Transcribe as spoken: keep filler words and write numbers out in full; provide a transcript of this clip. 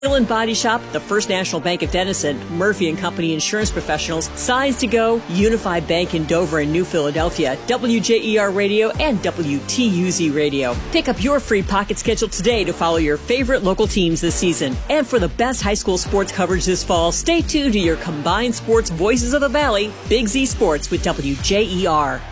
Inland Body Shop, the First National Bank of Denison, Murphy and Company Insurance Professionals, Signs to Go, Unified Bank in Dover and New Philadelphia, W J E R Radio, and W T U Z Radio. Pick up your free pocket schedule today to follow your favorite local teams this season. And for the best high school sports coverage this fall, stay tuned to your combined sports voices of the Valley, Big Z Sports with W J E R.